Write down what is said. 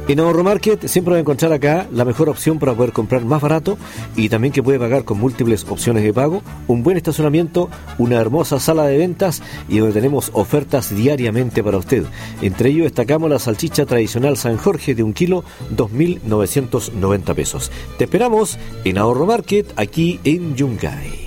En Ahorro Market siempre va a encontrar acá la mejor opción para poder comprar más barato y también que puede pagar con múltiples opciones de pago, un buen estacionamiento, una hermosa sala de ventas y donde tenemos ofertas diariamente para usted. Entre ellos destacamos la salchicha tradicional San Jorge de 1 kilo, 2.990 pesos. Te esperamos en Ahorro Market aquí en Yungay.